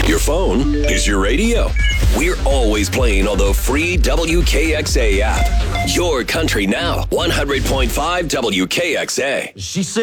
Your phone is your radio. We're always playing on the free WKXA app. Your country now, 100.5 WKXA. She said.